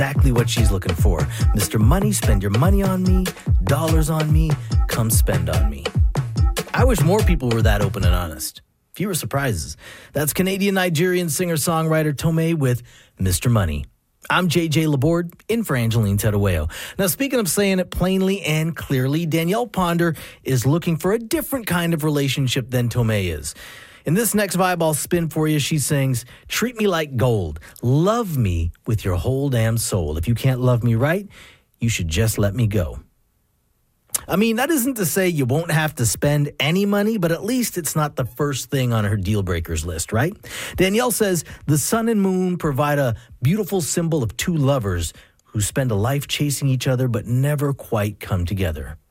exactly what she's looking for. Mr. Money, spend your money on me, dollars on me, come spend on me. I wish more people were that open and honest. Fewer surprises. That's Canadian-Nigerian singer-songwriter Tomei with Mr. Money. I'm JJ Laborde, in for Angeline Terueo. Now, speaking of saying it plainly and clearly, Danielle Ponder is looking for a different kind of relationship than Tomei is. In this next vibe I'll spin for you, she sings, treat me like gold. Love me with your whole damn soul. If you can't love me right, you should just let me go. I mean, that isn't to say you won't have to spend any money, but at least it's not the first thing on her deal breakers list, right? Danielle says the sun and moon provide a beautiful symbol of two lovers who spend a life chasing each other but never quite come together.